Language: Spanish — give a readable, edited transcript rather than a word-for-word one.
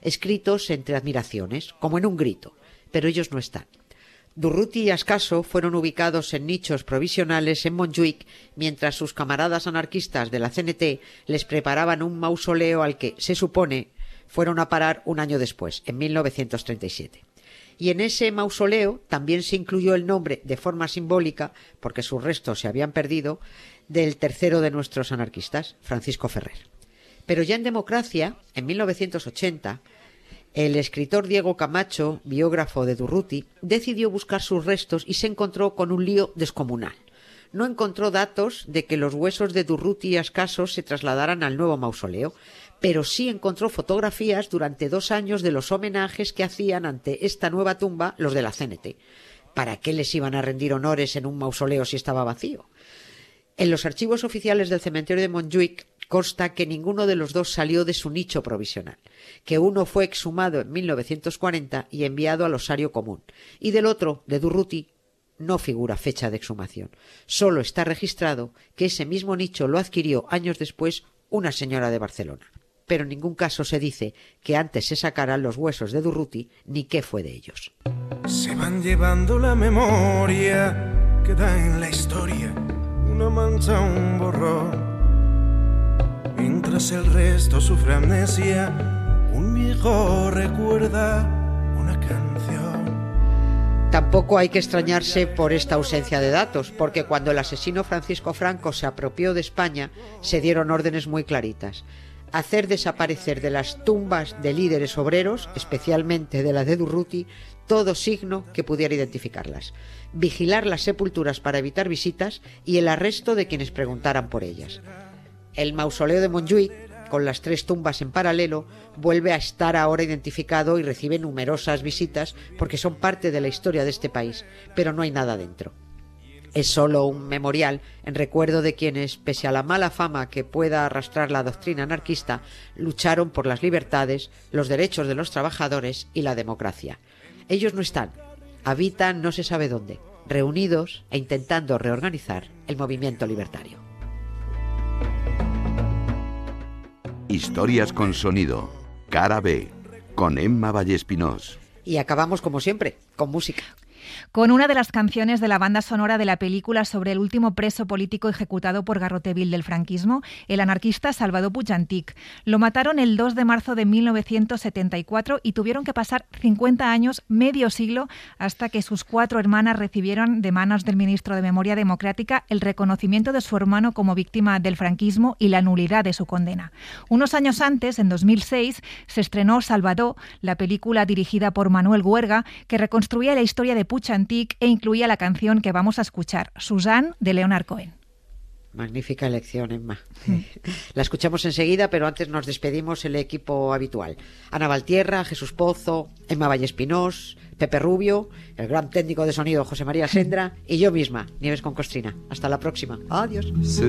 escritos entre admiraciones, como en un grito, pero ellos no están. Durruti y Ascaso fueron ubicados en nichos provisionales en Montjuïc, mientras sus camaradas anarquistas de la CNT les preparaban un mausoleo al que, se supone, fueron a parar un año después, en 1937. Y en ese mausoleo también se incluyó el nombre, de forma simbólica, porque sus restos se habían perdido, del tercero de nuestros anarquistas, Francisco Ferrer. Pero ya en Democracia, en 1980, el escritor Diego Camacho, biógrafo de Durruti, decidió buscar sus restos y se encontró con un lío descomunal. No encontró datos de que los huesos de Durruti y Ascaso se trasladaran al nuevo mausoleo, pero sí encontró fotografías durante 2 años de los homenajes que hacían ante esta nueva tumba los de la CNT. ¿Para qué les iban a rendir honores en un mausoleo si estaba vacío? En los archivos oficiales del cementerio de Montjuïc consta que ninguno de los dos salió de su nicho provisional, que uno fue exhumado en 1940 y enviado al osario común, y del otro, de Durruti, no figura fecha de exhumación. Solo está registrado que ese mismo nicho lo adquirió años después una señora de Barcelona. Pero en ningún caso se dice que antes se sacaran los huesos de Durruti ni qué fue de ellos. Se van llevando la memoria, queda en la historia una mancha, un borrón. Mientras el resto sufre amnesia, un viejo recuerda una canción. Tampoco hay que extrañarse por esta ausencia de datos, porque cuando el asesino Francisco Franco se apropió de España, se dieron órdenes muy claritas: hacer desaparecer de las tumbas de líderes obreros, especialmente de la de Durruti, todo signo que pudiera identificarlas, vigilar las sepulturas para evitar visitas y el arresto de quienes preguntaran por ellas. El mausoleo de Montjuïc, con las 3 tumbas en paralelo, vuelve a estar ahora identificado y recibe numerosas visitas porque son parte de la historia de este país, pero no hay nada dentro. Es solo un memorial en recuerdo de quienes, pese a la mala fama que pueda arrastrar la doctrina anarquista, lucharon por las libertades, los derechos de los trabajadores y la democracia. Ellos no están, habitan no se sabe dónde, reunidos e intentando reorganizar el movimiento libertario. Historias con sonido, cara B, con Emma Vallespinós. Y acabamos, como siempre, con música. Con una de las canciones de la banda sonora de la película sobre el último preso político ejecutado por Garroteville del franquismo, el anarquista Salvador Puig Antich. Lo mataron el 2 de marzo de 1974 y tuvieron que pasar 50 años, medio siglo, hasta que sus 4 hermanas recibieron de manos del ministro de Memoria Democrática el reconocimiento de su hermano como víctima del franquismo y la nulidad de su condena. Unos años antes, en 2006, se estrenó Salvador, la película dirigida por Manuel Guerga, que reconstruía la historia de Puig Antich e incluía la canción que vamos a escuchar, Suzanne, de Leonard Cohen. Magnífica elección, Emma. La escuchamos enseguida, pero antes nos despedimos el equipo habitual. Ana Valtierra, Jesús Pozo, Emma Vallespinós, Pepe Rubio, el gran técnico de sonido José María Sendra y yo misma, Nieves con Costrina. Hasta la próxima. Adiós.